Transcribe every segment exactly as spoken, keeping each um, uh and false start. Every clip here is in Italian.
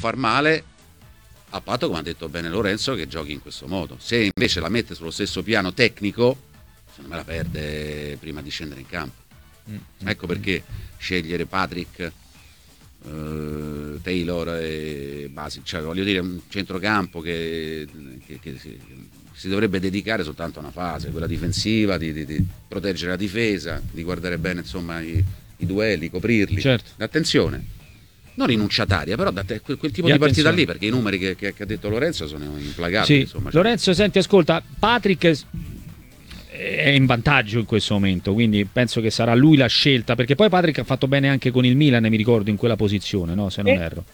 far male, a patto, come ha detto bene Lorenzo, che giochi in questo modo. Se invece la mette sullo stesso piano tecnico, secondo me la perde prima di scendere in campo. Mm. Ecco perché scegliere Patrick, Uh, Taylor e Basi, cioè voglio dire un centrocampo che, che, che si, si dovrebbe dedicare soltanto a una fase, quella difensiva, di, di, di proteggere la difesa, di guardare bene insomma i, i duelli, coprirli. Certo. Attenzione, non rinunciataria, però da te, quel, quel tipo di, di partita lì, perché i numeri che, che, che ha detto Lorenzo sono implacabili. Sì. Insomma, Lorenzo, cioè... senti, ascolta, Patrick è in vantaggio in questo momento, quindi penso che sarà lui la scelta, perché poi Patrick ha fatto bene anche con il Milan, mi ricordo, in quella posizione, no? Se non e, erro.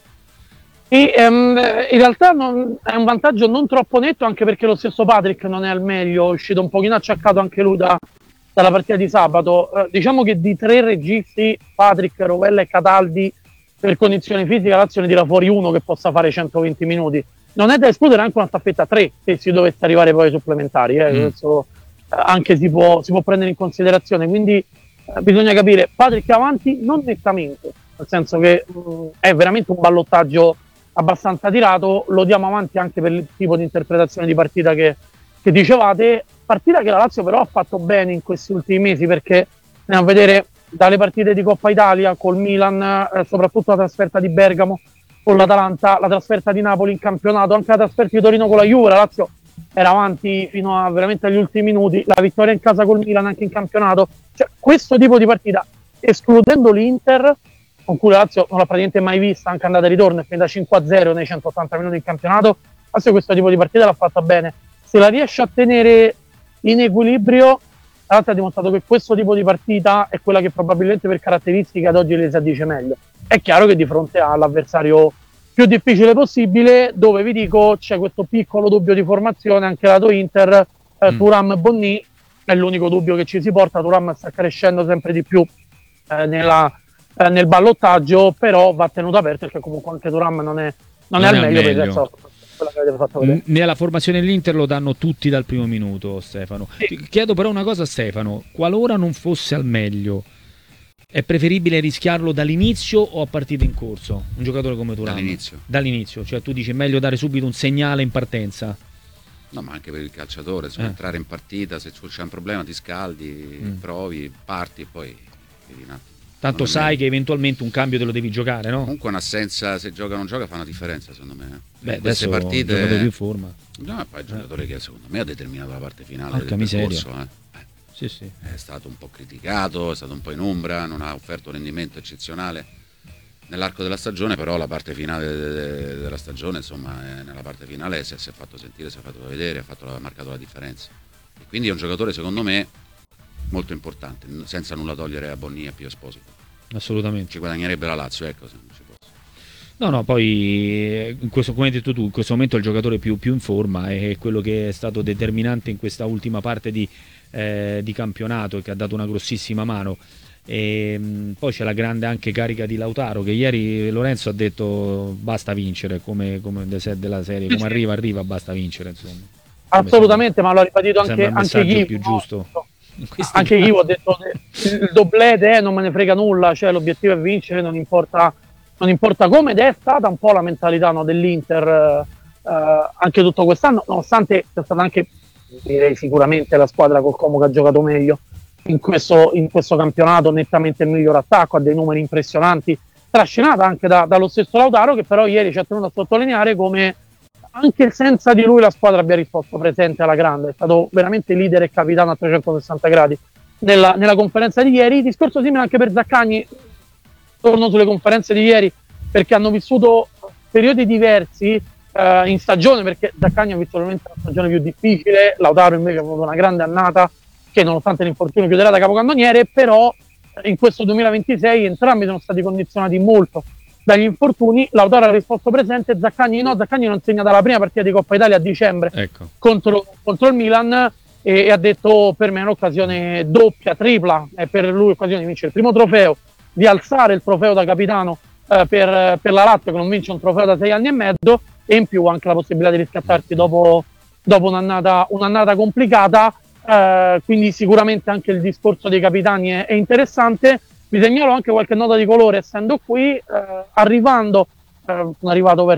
E, um, in realtà non, è un vantaggio non troppo netto, anche perché lo stesso Patrick non è al meglio, è uscito un pochino acciaccato anche lui da, dalla partita di sabato. Uh, diciamo che di tre registi, Patrick, Rovella e Cataldi, per condizioni fisiche Lazio ne tira fuori uno che possa fare centoventi minuti. Non è da escludere anche una staffetta tre, se si dovesse arrivare poi ai supplementari, eh, mm. questo, anche si può, si può prendere in considerazione, quindi eh, bisogna capire. Patrick avanti non nettamente, nel senso che mh, è veramente un ballottaggio abbastanza tirato, lo diamo avanti anche per il tipo di interpretazione di partita che, che dicevate, partita che la Lazio però ha fatto bene in questi ultimi mesi, perché andiamo a vedere dalle partite di Coppa Italia col Milan, eh, soprattutto la trasferta di Bergamo con l'Atalanta, la trasferta di Napoli in campionato, anche la trasferta di Torino con la Juve, la Lazio era avanti fino a veramente agli ultimi minuti, la vittoria in casa col Milan anche in campionato, cioè questo tipo di partita, escludendo l'Inter, con cui la Lazio non l'ha praticamente mai vista, anche andata e ritorno, è finita cinque a zero nei centottanta minuti in campionato, Lazio questo tipo di partita l'ha fatta bene, se la riesce a tenere in equilibrio, la Lazio ha dimostrato che questo tipo di partita è quella che probabilmente per caratteristiche ad oggi le si addice meglio. È chiaro che di fronte all'avversario più difficile possibile, dove vi dico c'è questo piccolo dubbio di formazione anche lato Inter, eh, mm. Thuram e Bonni è l'unico dubbio che ci si porta. Thuram sta crescendo sempre di più eh, nella, eh, nel ballottaggio, però va tenuto aperto perché comunque anche Thuram non è, non non è al meglio, meglio. Per il resto, quella che avete fatto vedere. Nella formazione dell'Inter lo danno tutti dal primo minuto, Stefano. Sì. Ti chiedo però una cosa a Stefano, qualora non fosse al meglio, è preferibile rischiarlo dall'inizio o a partita in corso? Un giocatore come Thuram? Dall'inizio. Dall'inizio, cioè tu dici è meglio dare subito un segnale in partenza? No, ma anche per il calciatore, se eh. entrare in partita, se c'è un problema ti scaldi, mm. provi, parti e poi vedi un attimo. Tanto sai che eventualmente un cambio te lo devi giocare, no? Comunque un'assenza, se gioca o non gioca, fa una differenza secondo me. Beh, in queste partite giocatore più in forma. No, poi è un giocatore che secondo me ha determinato la parte finale Porca del miseria. percorso, eh. Sì, sì. È stato un po' criticato, è stato un po' in ombra, non ha offerto un rendimento eccezionale nell'arco della stagione, però la parte finale de- de- della stagione, insomma, eh, nella parte finale si è, si è fatto sentire, si è fatto vedere, ha, fatto, ha marcato la differenza. E quindi è un giocatore, secondo me, molto importante, senza nulla togliere a Bonni e Pio Esposito. Assolutamente. Ci guadagnerebbe la Lazio, ecco, se non ci posso. No, no, poi, in questo, come hai detto tu, in questo momento è il giocatore più, più in forma, è quello che è stato determinante in questa ultima parte di Eh, di campionato e che ha dato una grossissima mano. E mh, poi c'è la grande anche carica di Lautaro, che ieri Lorenzo ha detto basta vincere, come, come della serie, come arriva arriva basta vincere, insomma. Assolutamente, ma l'ho ribadito anche, anche Ghivo, più giusto. Anche Ghivo ha detto il doblete eh, non me ne frega nulla, cioè l'obiettivo è vincere, non importa, non importa come, ed è stata un po' la mentalità, no, dell'Inter eh, anche tutto quest'anno, nonostante sia stata anche, direi sicuramente, la squadra col Como che ha giocato meglio in questo, in questo campionato, nettamente il miglior attacco, ha dei numeri impressionanti, trascinata anche da, dallo stesso Lautaro, che però ieri ci ha tenuto a sottolineare come anche senza di lui la squadra abbia risposto presente alla grande. È stato veramente leader e capitano a trecentosessanta gradi nella, nella conferenza di ieri. Discorso simile anche per Zaccagni, torno sulle conferenze di ieri perché hanno vissuto periodi diversi Uh, in stagione, perché Zaccagni ha visto veramente una stagione più difficile, Lautaro invece ha avuto una grande annata che nonostante l'infortunio chiuderà da capocannoniere, però in questo duemilaventisei entrambi sono stati condizionati molto dagli infortuni. Lautaro ha risposto presente, Zaccagni no. Zaccagni non segna dalla prima partita di Coppa Italia a dicembre, ecco, contro, contro il Milan, e, e ha detto per me è un'occasione doppia, tripla, è per lui l'occasione di vincere il primo trofeo, di alzare il trofeo da capitano eh, per, per la Lazio, che non vince un trofeo da sei anni e mezzo, e in più anche la possibilità di riscattarsi dopo, dopo un'annata, un'annata complicata, eh, quindi sicuramente anche il discorso dei capitani è, è interessante. Vi segnalo anche qualche nota di colore essendo qui, eh, arrivando, eh, sono arrivato verso